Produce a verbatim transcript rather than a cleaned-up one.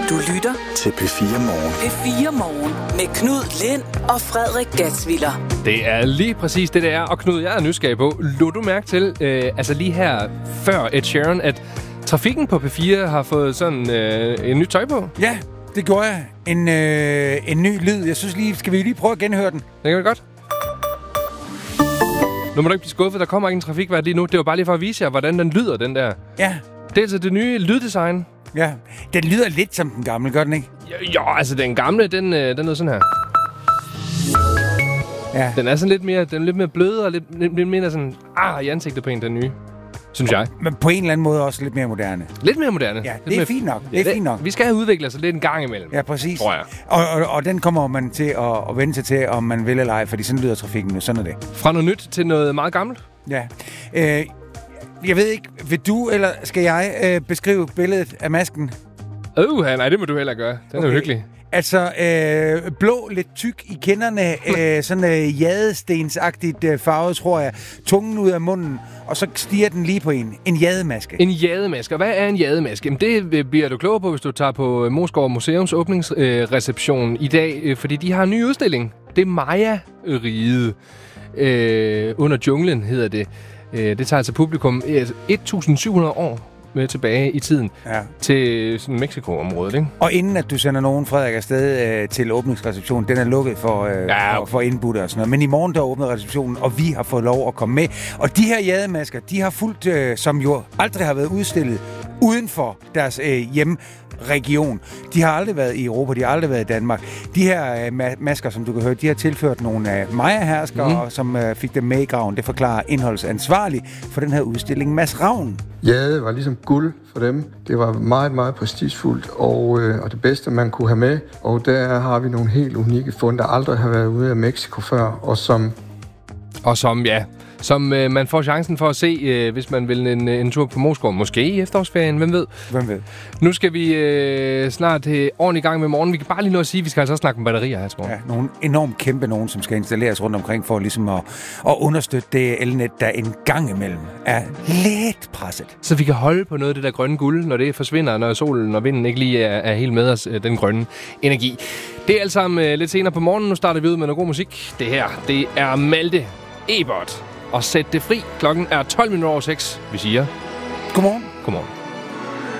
Du lytter til P fire Morgen. P fire Morgen med Knud Lind og Frederik Gatsviller. Det er lige præcis det, det er. Og Knud, jeg er nysgerrig på. Lå du mærke til, øh, altså lige her før Ed Sheeran, at trafikken på P fire har fået sådan øh, en nyt tøj på? Ja, det gjorde jeg. En, øh, en ny lyd. Jeg synes lige, skal vi lige prøve at genhøre den? Det kan vi godt. Nu må du ikke blive skuffet, der kommer ikke en trafikvært lige nu. Det var bare lige for at vise jer, hvordan den lyder, den der. Ja. Det er altså det nye lyddesign. Ja, den lyder lidt som den gamle, gør den ikke? Jo, jo altså den gamle, den, den lyder sådan her. Ja. Den er sådan lidt mere, den er lidt mere blød og lidt, lidt, lidt mere sådan, ah, i ansigtet på en, den nye. Synes jeg. Men på en eller anden måde også lidt mere moderne. Lidt mere moderne. Ja, lidt det er mere fint nok. Det er ja, det, fint nok. Vi skal have udviklet sig lidt en gang imellem. Ja, præcis. Tror jeg. Og, og, og den kommer man til at, at vende sig til, om man vil eller ej, fordi sådan lyder trafikken nu. Sådan er det. Fra noget nyt til noget meget gammelt. Ja. Øh, jeg ved ikke, vil du eller skal jeg øh, beskrive billedet af masken? Øh, uh, nej, det må du heller gøre. Den okay. er jo hyggelig. Altså, øh, blå, lidt tyk i kinderne, øh, sådan øh, jadestensagtigt øh, farve, tror jeg. Tungen ud af munden, og så stiger den lige på en. En jademaske. En jademaske. Og hvad er en jademaske? Jamen, det bliver du klogere på, hvis du tager på Moesgaard Museums åbningsreception øh, i dag, øh, fordi de har en ny udstilling. Det er Maya-riget. Øh, under junglen hedder det. Øh, det tager altså publikum øh, tusind syv hundrede år med tilbage i tiden, ja, til sådan Mexico-området, ikke? Og inden at du sender nogen, Frederik, afsted øh, til åbningsreceptionen, den er lukket for, øh, ja, okay. for, for indbudte og sådan noget. Men i morgen der åbner receptionen, og vi har fået lov at komme med. Og de her jademasker, de har fulgt, øh, som jo aldrig har været udstillet uden for deres øh, hjem. region. De har aldrig været i Europa, de har aldrig været i Danmark. De her øh, ma- masker, som du kan høre, de har tilført nogle øh, Maya-herskere, mm. som øh, fik dem med i graven. Det forklarer indholdsansvarlig for den her udstilling, Mads Ravn. Ja, det var ligesom guld for dem. Det var meget, meget prestigefuldt, og, øh, og det bedste, man kunne have med. Og der har vi nogle helt unikke fund, der aldrig har været ude af Mexico før, og som... Og som, ja... Som øh, man får chancen for at se, øh, hvis man vil en, en tur på Moesgaard. Måske i efterårsferien, hvem ved? Hvem ved? Nu skal vi øh, snart øh, ordentligt i gang med morgen. Vi kan bare lige nå at sige, at vi skal altså også snakke om batterier her, tror jeg. Ja, nogle enormt kæmpe nogen, som skal installeres rundt omkring for ligesom at, at understøtte det elnet, der en gang imellem er lidt presset. Så vi kan holde på noget af det der grønne guld, når det forsvinder, når solen og vinden ikke lige er, er helt med os, den grønne energi. Det er alt sammen øh, lidt senere på morgenen. Nu starter vi ud med noget god musik. Det her, det er Malte Ebert. Og sæt det fri. Klokken er tolv minutter over seks. Vi siger... Godmorgen. Godmorgen.